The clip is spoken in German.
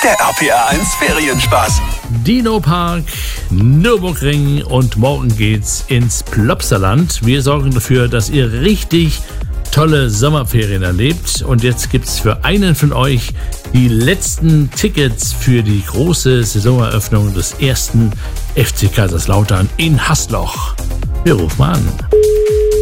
Der RPR1 Ferienspaß. Dino-Park, Nürburgring und morgen geht's ins Plopsaland. Wir sorgen dafür, dass ihr richtig tolle Sommerferien erlebt. Und jetzt gibt's für einen von euch die letzten Tickets für die große Saisoneröffnung des ersten FC Kaiserslautern in Hasloch. Wir rufen mal an.